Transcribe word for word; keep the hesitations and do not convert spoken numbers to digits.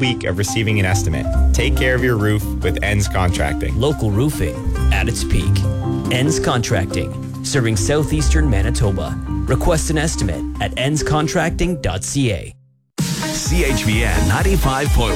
week of receiving an estimate. Take care of your roof with Ends Contracting. Local roofing at its peak. Ends Contracting, serving southeastern Manitoba. Request an estimate at ends contracting dot c a. C H V N ninety-five point one